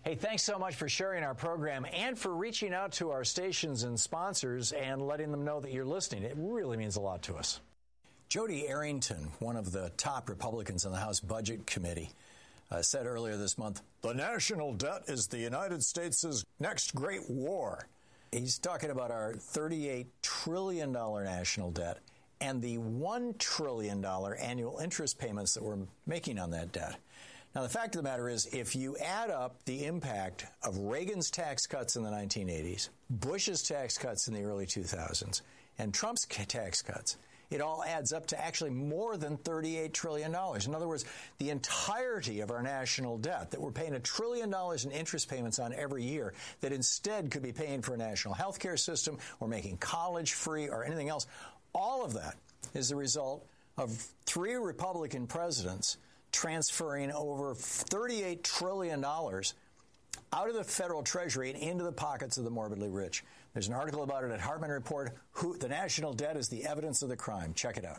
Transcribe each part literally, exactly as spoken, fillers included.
Hey, thanks so much for sharing our program and for reaching out to our stations and sponsors and letting them know that you're listening. It really means a lot to us. Jody Arrington, one of the top Republicans on the House Budget Committee, uh, said earlier this month, the national debt is the United States' next great war. He's talking about our thirty-eight trillion dollars national debt and the one trillion dollars annual interest payments that we're making on that debt. Now, the fact of the matter is, if you add up the impact of Reagan's tax cuts in the nineteen eighties, Bush's tax cuts in the early two thousands, and Trump's tax cuts, it all adds up to actually more than thirty-eight trillion dollars. In other words, the entirety of our national debt that we're paying a trillion dollars in interest payments on every year that instead could be paying for a national health care system or making college free or anything else, all of that is the result of three Republican presidents transferring over thirty-eight trillion dollars out of the federal treasury and into the pockets of the morbidly rich. There's an article about it at Hartman Report, who the national debt is the evidence of the crime. Check it out.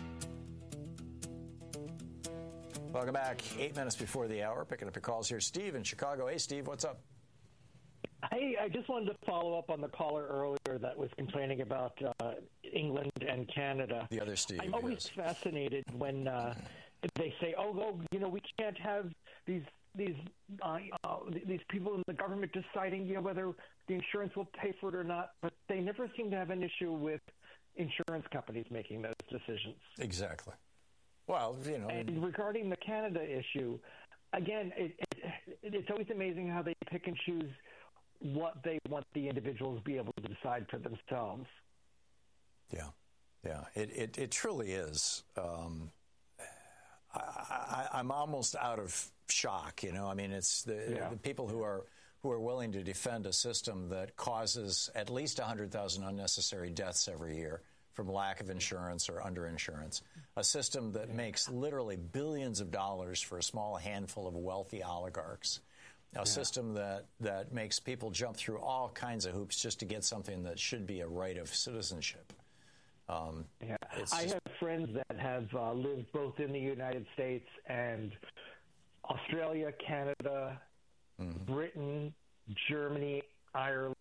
Welcome back. Eight minutes before the hour. Picking up your calls here. Steve in Chicago. Hey, Steve, what's up? Hey, I just wanted to follow up on the caller earlier that was complaining about uh, England and Canada. The other Steve. I'm always yes. fascinated when uh, they say, oh, oh, you know, we can't have these these uh, uh, these people in the government deciding, you know, whether the insurance will pay for it or not. But they never seem to have an issue with insurance companies making those decisions. Exactly. Well, you know. And regarding the Canada issue, again, it, it, it's always amazing how they pick and choose what they want the individuals to be able to decide for themselves. Yeah, yeah, it it, it truly is. Um, I, I, I'm almost out of shock. You know, I mean, it's the, yeah. the people who are who are willing to defend a system that causes at least one hundred thousand unnecessary deaths every year from lack of insurance or underinsurance, a system that makes literally billions of dollars for a small handful of wealthy oligarchs. A yeah. system that, that makes people jump through all kinds of hoops just to get something that should be a right of citizenship. Um, yeah. I have friends that have uh, lived both in the United States and Australia, Canada, mm-hmm. Britain, Germany, Ireland,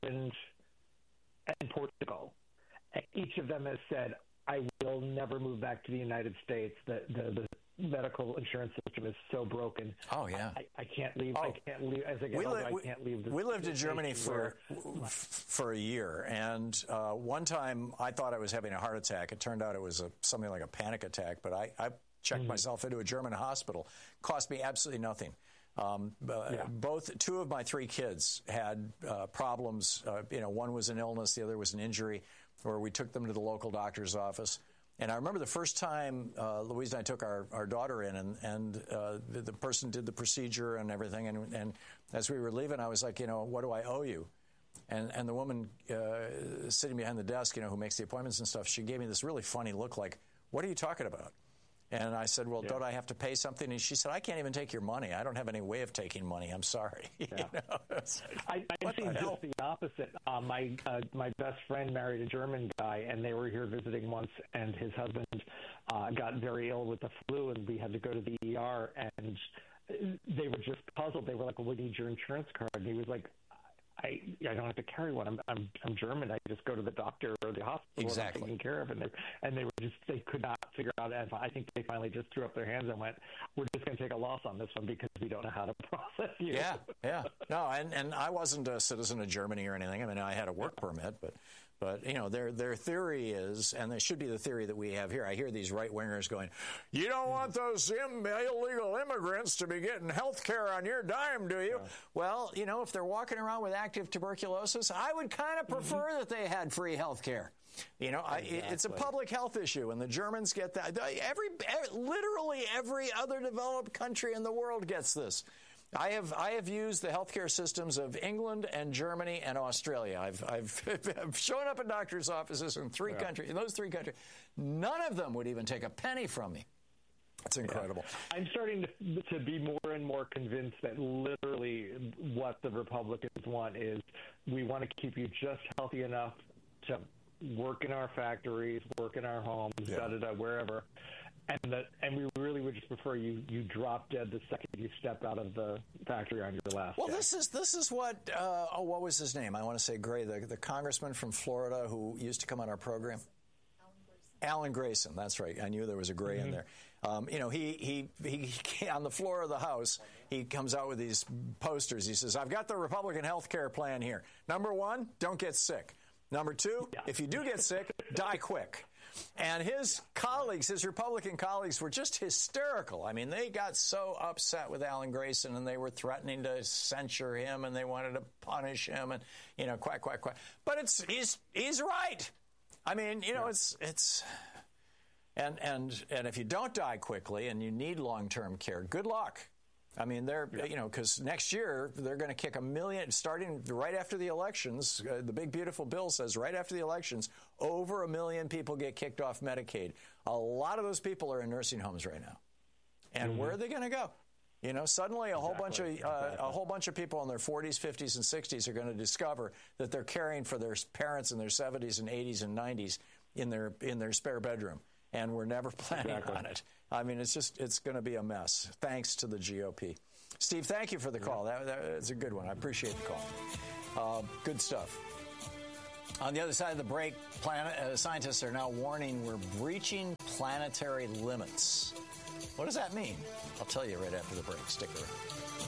and Portugal. And each of them has said, I will never move back to the United States. The, the, the medical insurance system is so broken. Oh yeah, I, I can't leave. Oh. I can't leave. As I get we older, li- I can't leave. This, we lived in this Germany for where, for a year, and uh, one time I thought I was having a heart attack. It turned out it was a, something like a panic attack. But I, I checked mm-hmm. myself into a German hospital. Cost me absolutely nothing. Um, uh, yeah. Both two of my three kids had uh, problems. Uh, you know, one was an illness, the other was an injury, where we took them to the local doctor's office. And I remember the first time uh, Louise and I took our, our daughter in, and, and uh, the, the person did the procedure and everything. And, and as we were leaving, I was like, you know, what do I owe you? And and the woman uh, sitting behind the desk, you know, who makes the appointments and stuff, she gave me this really funny look like, what are you talking about? And I said, well, yeah. don't I have to pay something? And she said, I can't even take your money. I don't have any way of taking money. I'm sorry. Yeah. you know? like, I, I've seen just the opposite. Uh, my uh, my best friend married a German guy, and they were here visiting once, and his husband uh, got very ill with the flu, and we had to go to the E R, and they were just puzzled. They were like, well, we need your insurance card. And he was like, I, I don't have to carry one. I'm, I'm I'm German. I just go to the doctor or the hospital exactly. and I'm taken care of. And they and they were just they could not figure out. And I think they finally just threw up their hands and went, "We're just going to take a loss on this one because we don't know how to process you." Yeah, yeah. No, and and I wasn't a citizen of Germany or anything. I mean, I had a work permit, but. But, you know, their their theory is, and this should be the theory that we have here, I hear these right-wingers going, you don't want those Im- illegal immigrants to be getting health care on your dime, do you? Yeah. Well, you know, if they're walking around with active tuberculosis, I would kind of prefer mm-hmm. that they had free health care. You know, exactly. I, it's a public health issue, and the Germans get that. Every, literally every other developed country in the world gets this. I have I have used the healthcare systems of England and Germany and Australia. I've I've, I've shown up in doctors' offices in three yeah. countries. In those three countries, none of them would even take a penny from me. It's incredible. Yeah. I'm starting to, to be more and more convinced that literally what the Republicans want is we want to keep you just healthy enough to work in our factories, work in our homes, yeah. da da da, wherever. And the, and we really would just prefer you you drop dead the second you step out of the factory on your last Well, day. this is this is what uh, oh, what was his name? I want to say Gray, the the congressman from Florida who used to come on our program. Alan Grayson, that's right. I knew there was a Gray mm-hmm. in there. Um, you know, he, he he he on the floor of the House, he comes out with these posters. He says, "I've got the Republican health care plan here. Number one, don't get sick. Number two, yeah. if you do get sick, die quick." And his colleagues, his Republican colleagues, were just hysterical. I mean, they got so upset with Alan Grayson, and they were threatening to censure him, and they wanted to punish him, and, you know, quack, quack, quack. But it's he's he's right. I mean, you know, yeah. it's it's and and and if you don't die quickly and you need long-term care, good luck. I mean, they're, yeah. you know, because next year they're going to kick a million, starting right after the elections. Uh, the big, beautiful bill says right after the elections, over a million people get kicked off Medicaid. A lot of those people are in nursing homes right now. And mm-hmm. where are they going to go? You know, suddenly a exactly. whole bunch of uh, exactly. a whole bunch of people in their forties, fifties, and sixties are going to discover that they're caring for their parents in their seventies and eighties and nineties in their in their spare bedroom. And we're never planning exactly. on it. I mean, it's just, it's going to be a mess, thanks to the G O P. Steve, thank you for the call. That, that's a good one. I appreciate the call. Uh, good stuff. On the other side of the break, planet, uh, scientists are now warning we're breaching planetary limits. What does that mean? I'll tell you right after the break. Stick around.